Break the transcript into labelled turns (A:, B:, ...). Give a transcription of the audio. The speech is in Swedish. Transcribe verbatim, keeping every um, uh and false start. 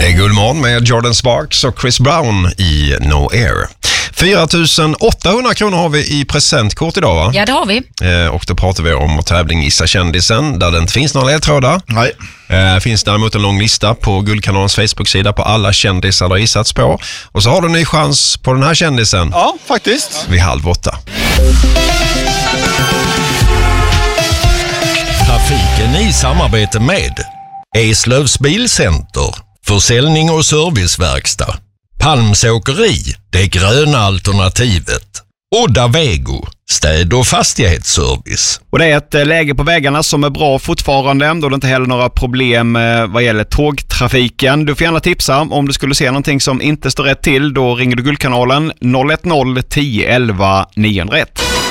A: Det är Guldmorgon med Jordan Sparks och Chris Brown i No Air. fyra tusen åttahundra kronor har vi i presentkort idag, va?
B: Ja, det har vi.
A: Eh, och då pratar vi om tävling Gissa kändisen, där det inte finns några ledtrådar.
C: Nej.
A: Eh, finns däremot en lång lista på Guldkanalens Facebook-sida på alla kändisar där gissats på. Och så har du en ny chans på den här kändisen.
C: Ja, faktiskt.
A: Vid halv åtta.
D: Trafiken i samarbete med Eslövs Bilcenter, försäljning och serviceverkstad, Palmsåkeri, det gröna alternativet, Odda Vego, städ- och fastighetsservice.
E: Och det är ett läge på vägarna som är bra fortfarande, då det inte heller några problem vad gäller tågtrafiken. Du får gärna tipsa om du skulle se någonting som inte står rätt till, då ringer du Guldkanalen noll ett noll tio elva niohundraett.